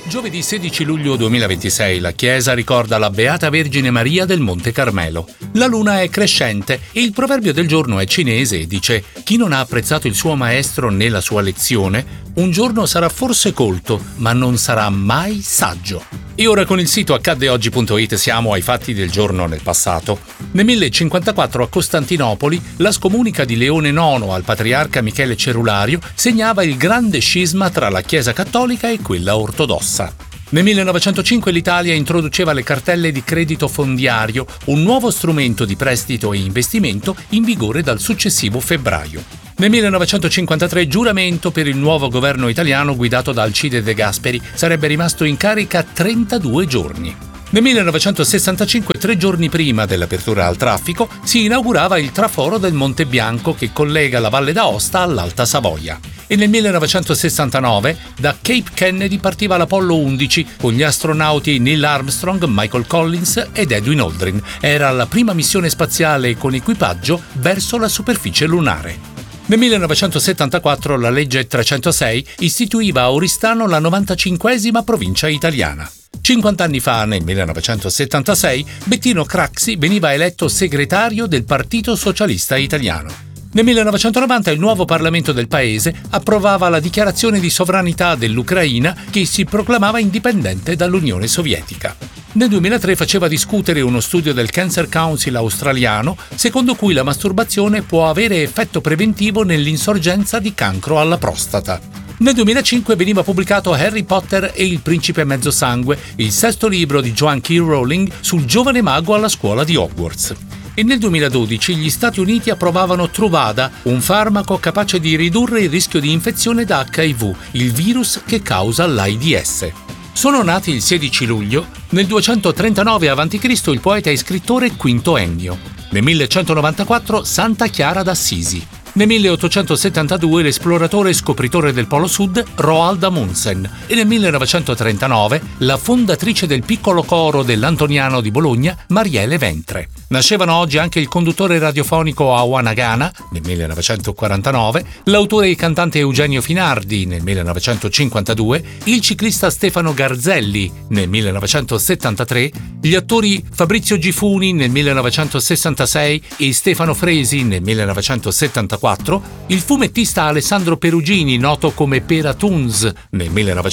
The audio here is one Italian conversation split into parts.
Giovedì 16 luglio 2026 la Chiesa ricorda la Beata Vergine Maria del Monte Carmelo. La luna è crescente e il proverbio del giorno è cinese e dice: chi non ha apprezzato il suo maestro né la sua lezione, un giorno sarà forse colto, ma non sarà mai saggio. E ora con il sito accaddeoggi.it siamo ai fatti del giorno nel passato. Nel 1054 a Costantinopoli la scomunica di Leone IX al patriarca Michele Cerulario segnava il grande scisma tra la Chiesa cattolica e quella ortodossa. Nel 1905 l'Italia introduceva le cartelle di credito fondiario, un nuovo strumento di prestito e investimento in vigore dal successivo febbraio. Nel 1953 giuramento per il nuovo governo italiano guidato da Alcide De Gasperi, sarebbe rimasto in carica 32 giorni. Nel 1965, 3 giorni prima dell'apertura al traffico, si inaugurava il traforo del Monte Bianco che collega la Valle d'Aosta all'Alta Savoia. E nel 1969 da Cape Kennedy partiva l'Apollo 11 con gli astronauti Neil Armstrong, Michael Collins ed Edwin Aldrin. Era la prima missione spaziale con equipaggio verso la superficie lunare. Nel 1974 la legge 306 istituiva a Oristano la 95esima provincia italiana. 50 anni fa, nel 1976, Bettino Craxi veniva eletto segretario del Partito Socialista Italiano. Nel 1990 il nuovo Parlamento del paese approvava la dichiarazione di sovranità dell'Ucraina che si proclamava indipendente dall'Unione Sovietica. Nel 2003 faceva discutere uno studio del Cancer Council australiano secondo cui la masturbazione può avere effetto preventivo nell'insorgenza di cancro alla prostata. Nel 2005 veniva pubblicato Harry Potter e il principe mezzosangue, il sesto libro di Joanne K. Rowling sul giovane mago alla scuola di Hogwarts. E nel 2012 gli Stati Uniti approvavano Truvada, un farmaco capace di ridurre il rischio di infezione da HIV, il virus che causa l'AIDS. Sono nati il 16 luglio, nel 239 a.C. il poeta e scrittore Quinto Ennio, nel 1194 Santa Chiara d'Assisi, nel 1872 l'esploratore e scopritore del Polo Sud Roald Amundsen e nel 1939 la fondatrice del piccolo coro dell'Antoniano di Bologna Marielle Ventre. Nascevano oggi anche il conduttore radiofonico Awa Nagana nel 1949, l'autore e cantante Eugenio Finardi nel 1952, il ciclista Stefano Garzelli nel 1973, gli attori Fabrizio Gifuni nel 1966 e Stefano Fresi nel 1974, il fumettista Alessandro Perugini, noto come Pera Toons nel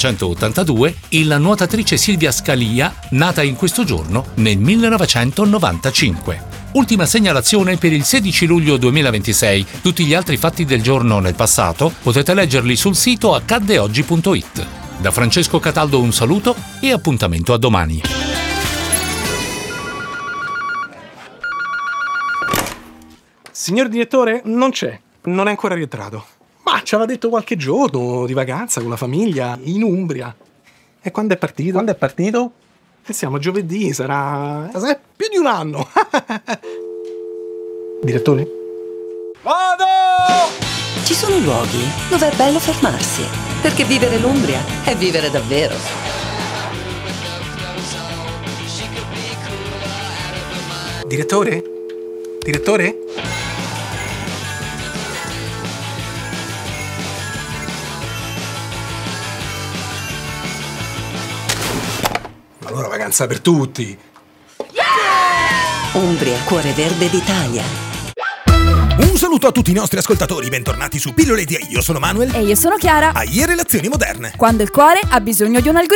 1982, e la nuotatrice Silvia Scalia, nata in questo giorno nel 1995. Ultima segnalazione per il 16 luglio 2026. Tutti gli altri fatti del giorno nel passato potete leggerli sul sito accaddeoggi.it. Da Francesco Cataldo un saluto e appuntamento a domani. Signor direttore, non c'è. Non è ancora rientrato. Ma ci aveva detto qualche giorno di vacanza con la famiglia in Umbria. E quando è partito? Quando è partito? Siamo giovedì, sarà più di un anno. Direttore? Vado! Ci sono luoghi dove è bello fermarsi, perché vivere l'Umbria è vivere davvero. Direttore? Direttore? Allora vacanza per tutti. Umbria, cuore verde d'Italia. Un saluto a tutti i nostri ascoltatori, bentornati su Pillole di AI. Io sono Manuel E io sono Chiara. AI e Relazioni Moderne. Quando il cuore ha bisogno di un algoritmo.